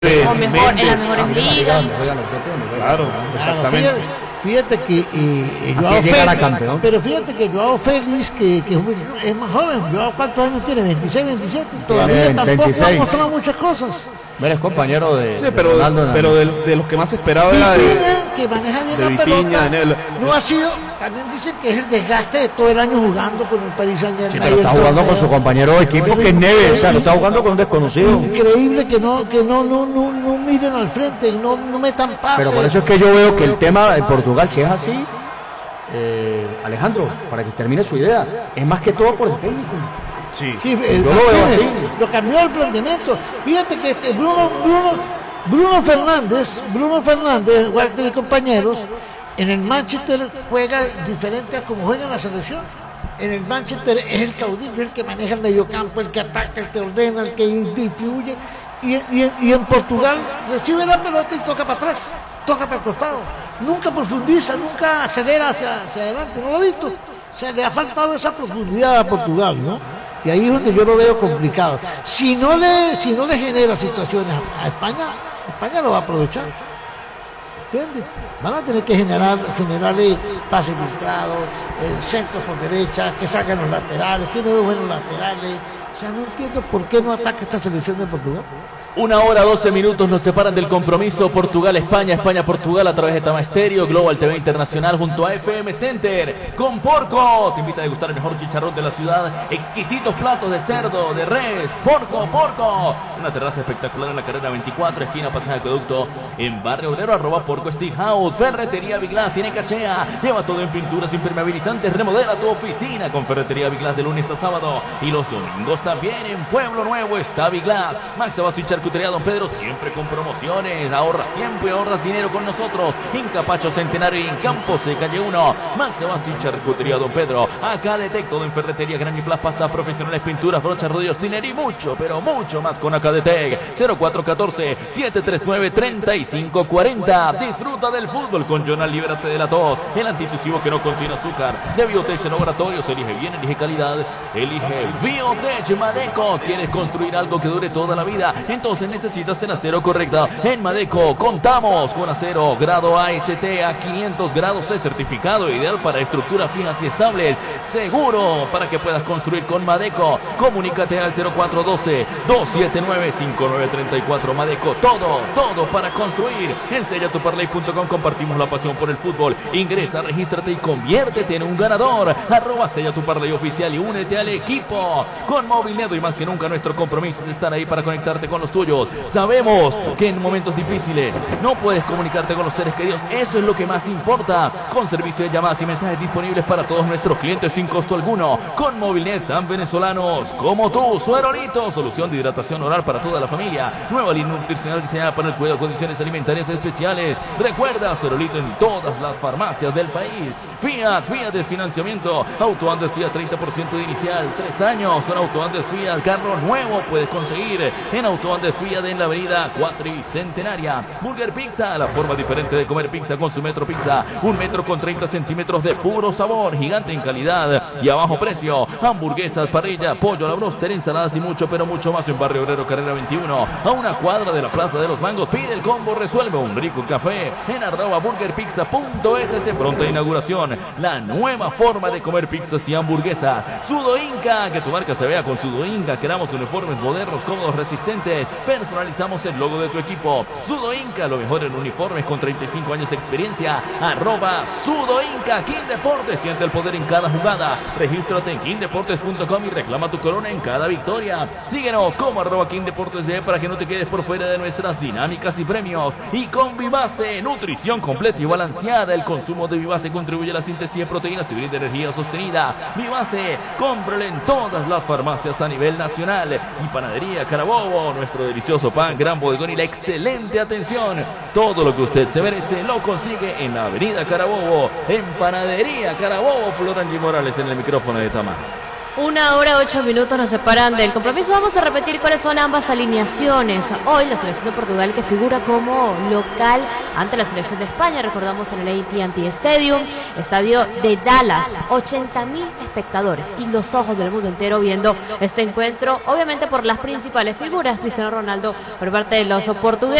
O mejor, en las mejores ligas. Claro, exactamente. Fíjate que Joao Félix, pero fíjate que Joao Félix, que es más joven. Joao, ¿cuántos años tiene? 26, 27. Todavía tampoco 26. ha mostrado muchas cosas. Eres compañero de Sí, pero de los que más se esperaba era Vitinha, que maneja bien de la Vitinha, pelota, no ha sido. También dicen que es el desgaste de todo el año jugando con el Paris Saint-Germain. Sí, pero está jugando con su compañero de equipo, que es Neves, o sea, no está jugando con un desconocido. Increíble que no miren al frente, no metan pases. Pero por eso es que yo veo que el tema en Portugal, si es así, Alejandro, para que termine su idea, es más que todo por el técnico. Sí, Sí, yo lo veo así. Lo cambió el planteamiento. Fíjate que Bruno Fernández, Walter y compañeros, en el Manchester juega diferente a como juega en la selección. En el Manchester es el caudillo, el que maneja el mediocampo, el que ataca, el que ordena, el que distribuye. Y en Portugal recibe la pelota y toca para atrás, toca para el costado. Nunca profundiza, nunca acelera hacia adelante. ¿No lo he visto? Se le ha faltado esa profundidad a Portugal, ¿no? Y ahí es donde yo lo veo complicado. Si no le genera situaciones a España lo va a aprovechar. ¿Entiendes? Van a tener que generarle pases filtrados, centros por derecha, que salgan los laterales, tiene dos buenos laterales. O sea, no entiendo por qué no ataca esta selección de Portugal. 1 hora 12 minutos nos separan del compromiso Portugal-España, España-Portugal a través de Tama Estéreo, Global TV Internacional junto a FM Center. Con Porco te invita a degustar el mejor chicharrón de la ciudad, exquisitos platos de cerdo, de res. Porco, una terraza espectacular en la carrera 24, esquina Pasaje Acueducto en Barrio Obrero, @Porco Steakhouse. Ferretería Viglas tiene cachea, lleva todo en pinturas impermeabilizantes, remodela tu oficina con Ferretería Viglas de lunes a sábado y los domingos también. En Pueblo Nuevo está Viglas. Max Abasto y Charcutería Don Pedro, siempre con promociones. Ahorras tiempo y ahorras dinero con nosotros. En Capacho Centenario y en Campos de Calle 1. Max Abasto y Charcutería Don Pedro. Acá Detecto en Ferretería Gran Plus, pastas profesionales, pinturas, brochas, rodillos, tiner y mucho, pero mucho más con Acadetec. 0414-739-3540. Disfruta del fútbol con Jonal, líbrate de la tos. El antitusivo que no contiene azúcar. De Biotech Laboratorios, elige bien, elige calidad. Elige Biotech Madeco. ¿Quieres construir algo que dure toda la vida? Entonces necesitas el acero correcto. En Madeco contamos con acero grado AST a 500 grados C certificado, ideal para estructuras fijas y estables, seguro para que puedas construir con Madeco. Comunícate al 0412-279-5934. Madeco, todo para construir. En sellatuparley.com compartimos la pasión por el fútbol. Ingresa, regístrate y conviértete en un ganador. @sellatuparley oficial y únete al equipo. Con Movilnedo y más que nunca nuestro compromiso es estar ahí para conectarte con los tuyos. Sabemos que en momentos difíciles no puedes comunicarte con los seres queridos, eso es lo que más importa. Con servicio de llamadas y mensajes disponibles para todos nuestros clientes sin costo alguno. Con Movilnet, tan venezolanos como tú. Suerolito, solución de hidratación oral para toda la familia. Nueva línea nutricional diseñada para el cuidado de condiciones alimentarias especiales. Recuerda, Suerolito en todas las farmacias del país. Fiat de financiamiento. Auto Andes Fiat 30% de inicial, 3 años con Auto Andes Fiat. Carro nuevo puedes conseguir en Auto Andes Fiat en la avenida Cuatricentenaria. Burger Pizza, la forma diferente de comer pizza con su Metro Pizza. 1 metro con 30 centímetros de puro sabor, gigante en calidad y a bajo precio. Hamburguesas, parrilla, pollo a la bróster, ensaladas y mucho, pero mucho más en Barrio Obrero, carrera 21. A una cuadra de la Plaza de los Mangos. Pide el combo, resuelve un rico café en @burgerpizza.es. Pronta inauguración. La nueva forma de comer pizzas y hamburguesas. Sudo Inca, que tu marca se vea con Sudo Inca. Queramos uniformes modernos, cómodos, resistentes. Personalizamos el logo de tu equipo. Sudo Inca, lo mejor en uniformes con 35 años de experiencia. @Sudo Inca. King Deportes, siente el poder en cada jugada. Regístrate en kingdeportes.com y reclama tu corona en cada victoria. Síguenos como @King Deportes B para que no te quedes por fuera de nuestras dinámicas y premios. Y con Vivase, nutrición completa y balanceada. El consumo de Vivase contribuye a la síntesis de proteínas y brinda energía sostenida. Vivase, cómpralo en todas las farmacias a nivel nacional. Y Panadería Carabobo, nuestro delicioso pan, gran bodegón y la excelente atención. Todo lo que usted se merece lo consigue en la avenida Carabobo. En Panadería Carabobo, Flor Angie Morales en el micrófono de Tama. 1 hora 8 minutos nos separan del compromiso. Vamos a repetir cuáles son ambas alineaciones. Hoy la selección de Portugal, que figura como local ante la selección de España, recordamos, en el AT&T Stadium, estadio de Dallas, 80.000 espectadores y los ojos del mundo entero viendo este encuentro, obviamente por las principales figuras. Cristiano Ronaldo por parte de los portugueses.